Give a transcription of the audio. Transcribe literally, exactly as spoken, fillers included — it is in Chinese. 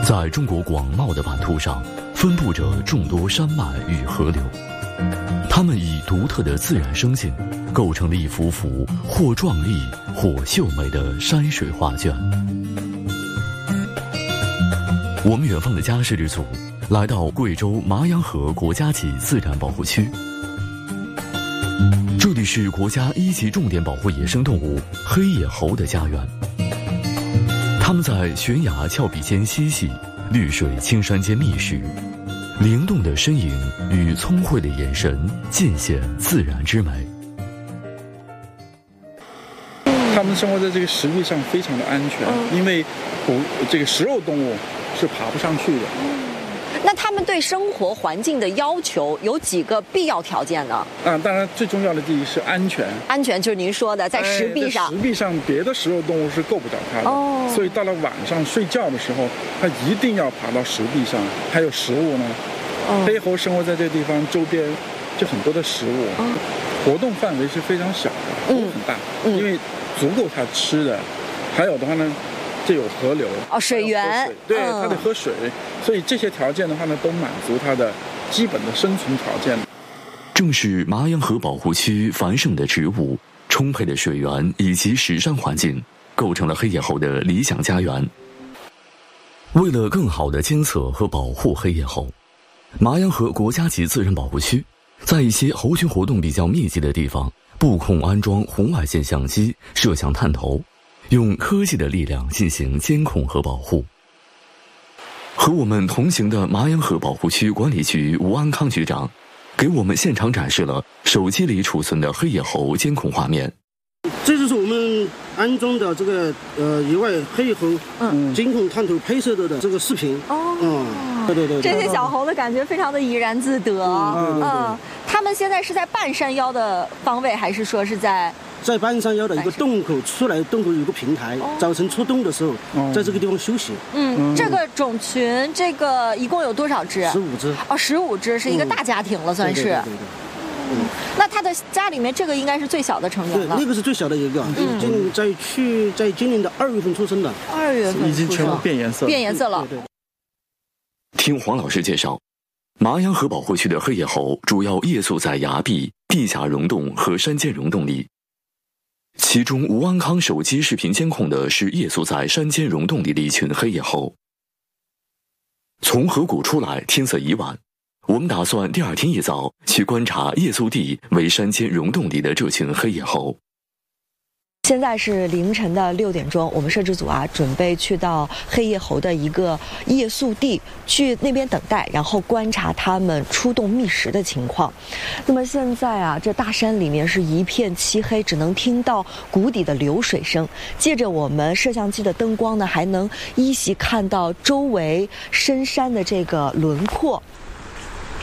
在中国广袤的版图上，分布着众多山脉与河流，它们以独特的自然生性，构成了一幅幅或壮丽或秀美的山水画卷。我们远方的家事日组来到贵州麻阳河国家级自然保护区，这里是国家一级重点保护野生动物黑野猴的家园。它们在悬崖峭壁间嬉戏，绿水青山间觅食，灵动的身影与聪慧的眼神尽显自然之美。 它们生活在这个石壁上非常的安全，嗯、因为捕这个食肉动物是爬不上去的。 那他们对生活环境的要求有几个必要条件呢？ 啊，当然最重要的第一是安全。 安全就是您说的，在石壁上。 哎、在石壁上，别的食肉动物是够不着它的。哦。所以到了晚上睡觉的时候，它一定要爬到石壁上。还有食物呢，哦、黑猴生活在这个地方，周边就很多的食物，哦、活动范围是非常小的，不、嗯、很大，嗯、因为足够它吃的。还有的话呢，这有河流哦，水源， 水对，它得喝水，嗯、所以这些条件的话呢，都满足它的基本的生存条件。 正是麻阳河保护区繁盛的植物、充沛的水源以及石山环境，构成了黑野猴的理想家园。为了更好地监测和保护黑野猴，麻阳河国家级自然保护区在一些猴群活动比较密集的地方，布控安装红外线相机、摄像探头，用科技的力量进行监控和保护。和我们同行的麻阳河保护区管理局吴安康局长给我们现场展示了手机里储存的黑野猴监控画面。 这就是我们安装的这个呃野外黑野猴监控探头拍摄的的这个视频。哦， 嗯， 对对对， 这些小猴的感觉非常的怡然自得。 嗯， 嗯，他们现在是在半山腰的方位，还是说是在？ 在半山腰的一个洞口出来，洞口有个平台，哦、早晨出洞的时候，哦、在这个地方休息。 嗯，嗯这个种群，这个一共有多少只？ 十五只。 哦，十五只是一个大家庭了，嗯、算是。 对对对对对嗯，那他的家里面这个应该是最小的成员了。 对，那个是最小的一个，嗯，今在去在今年的二月份出生的。 二月份已经全部变颜色， 变颜色了。 对对对。 听黄老师介绍，麻阳河保护区的黑野猴主要夜宿在崖壁、地下溶洞和山间溶洞里。其中吴安康手机视频监控的是夜宿在山间溶洞里的一群黑野猴。从河谷出来，天色已晚，我们打算第二天一早去观察夜宿地为山间溶洞里的这群黑野猴。 现在是凌晨的六点钟，我们摄制组啊准备去到黑野猴的一个夜宿地，去那边等待，然后观察它们出洞觅食的情况。那么现在啊，这大山里面是一片漆黑，只能听到谷底的流水声。借着我们摄像机的灯光呢，还能依稀看到周围深山的这个轮廓。